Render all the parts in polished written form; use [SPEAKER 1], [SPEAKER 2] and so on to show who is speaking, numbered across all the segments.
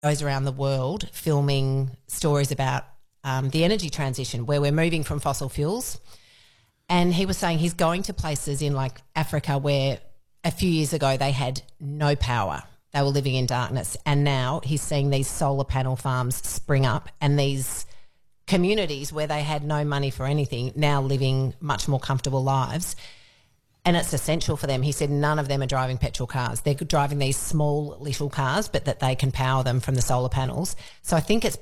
[SPEAKER 1] goes around the world filming stories about the energy transition where we're moving from fossil fuels. And he was saying he's going to places in like Africa where a few years ago they had no power. They were living in darkness. And now he's seeing these solar panel farms spring up and these communities where they had no money for anything now living much more comfortable lives. And it's essential for them. He said none of them are driving petrol cars. They're driving these small little cars, but that they can power them from the solar panels. So I think it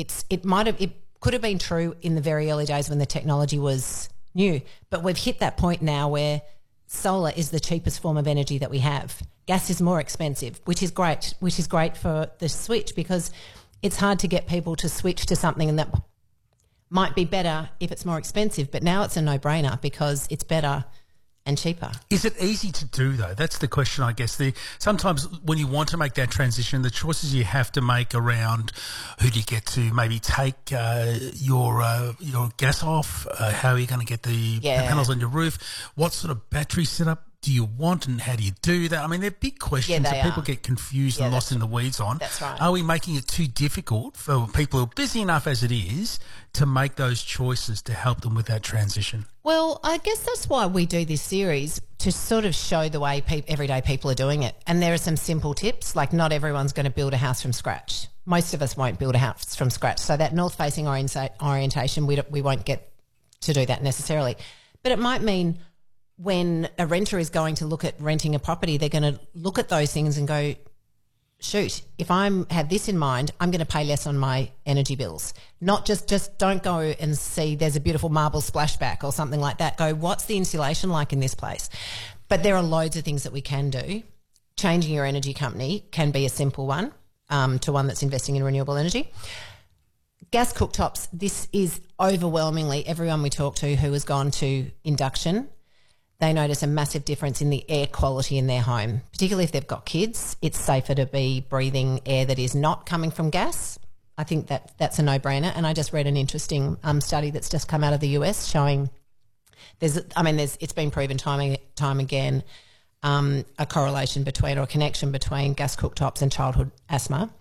[SPEAKER 1] could have been true in the very early days when the technology was new, but we've hit that point now where solar is the cheapest form of energy that we have. Gas is more expensive, which is great for the switch, because it's hard to get people to switch to something that might be better if it's more expensive, but now it's a no-brainer because it's better and cheaper.
[SPEAKER 2] Is it easy to do, though? That's the question, I guess. Sometimes when you want to make that transition, the choices you have to make around who do you get to maybe take your gas off, how are you going to get the panels on your roof, what sort of battery setup do you want and how do you do that? I mean, they're big questions that people get confused and lost in the weeds on.
[SPEAKER 1] That's right.
[SPEAKER 2] Are we making it too difficult for people who are busy enough as it is to make those choices to help them with that transition?
[SPEAKER 1] Well, I guess that's why we do this series, to sort of show the way everyday people are doing it. And there are some simple tips, like not everyone's going to build a house from scratch. Most of us won't build a house from scratch. So that north-facing orientation, we won't get to do that necessarily. But it might mean when a renter is going to look at renting a property, they're going to look at those things and go, shoot, if I have this in mind, I'm going to pay less on my energy bills. Not just don't go and see there's a beautiful marble splashback or something like that. Go, what's the insulation like in this place? But there are loads of things that we can do. Changing your energy company can be a simple one, to one that's investing in renewable energy. Gas cooktops, this is overwhelmingly everyone we talk to who has gone to induction. They notice a massive difference in the air quality in their home, particularly if they've got kids. It's safer to be breathing air that is not coming from gas. I think that's a no-brainer. And I just read an interesting study that's just come out of the US showing it's been proven time again, a correlation between or a connection between gas cooktops and childhood asthma.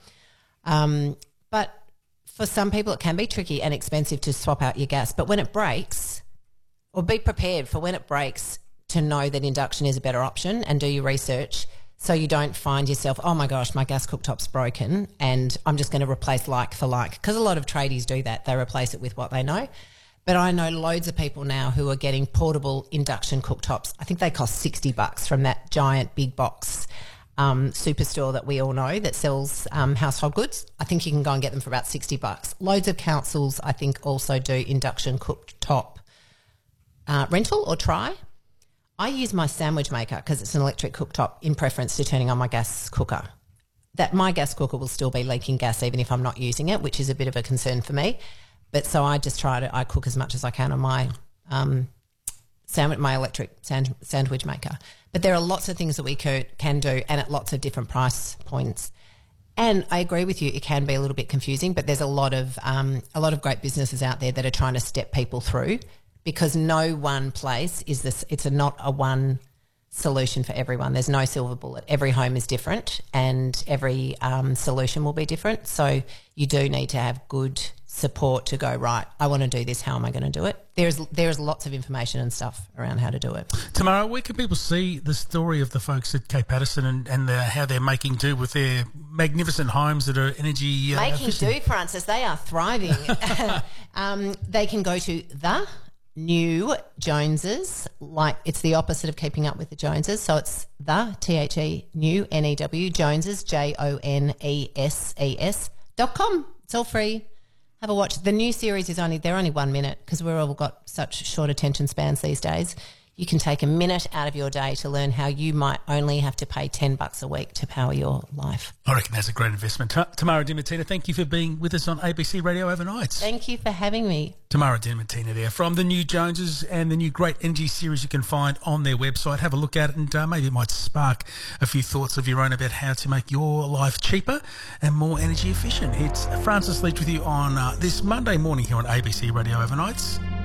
[SPEAKER 1] But for some people it can be tricky and expensive to swap out your gas. But when it breaks, or be prepared for when it breaks, to know that induction is a better option and do your research so you don't find yourself, oh my gosh, my gas cooktop's broken and I'm just going to replace like for like. Because a lot of tradies do that. They replace it with what they know. But I know loads of people now who are getting portable induction cooktops. I think they cost $60 from that giant big box superstore that we all know that sells household goods. I think you can go and get them for about $60. Loads of councils, I think, also do induction cooktop rental or try. I use my sandwich maker because it's an electric cooktop in preference to turning on my gas cooker. That my gas cooker will still be leaking gas even if I'm not using it, which is a bit of a concern for me. But so I just I cook as much as I can on my my electric sandwich maker. But there are lots of things that we can do and at lots of different price points. And I agree with you, it can be a little bit confusing, but there's a lot of great businesses out there that are trying to step people through, because no one place is this. It's not a one solution for everyone. There's no silver bullet. Every home is different and every solution will be different. So you do need to have good support to go, right, I want to do this. How am I going to do it? There's lots of information and stuff around how to do it.
[SPEAKER 2] Tamara, where can people see the story of the folks at Cape Patterson and how they're making do with their magnificent homes that are energy efficient?
[SPEAKER 1] Do, Francis. They are thriving. They can go to the New Joneses, like it's the opposite of keeping up with the Joneses. So it's the THE New NEW Joneses JONESES.com. It's all free. Have a watch. The new series they're only 1 minute because we're all got such short attention spans these days. You can take a minute out of your day to learn how you might only have to pay $10 a week to power your life.
[SPEAKER 2] I reckon that's a great investment. Tamara Diamantina, thank you for being with us on ABC Radio Overnights.
[SPEAKER 1] Thank you for having me.
[SPEAKER 2] Tamara Diamantina there from the New Joneses and the new Great Energy series you can find on their website. Have a look at it and maybe it might spark a few thoughts of your own about how to make your life cheaper and more energy efficient. It's Francis Leach with you on this Monday morning here on ABC Radio Overnights.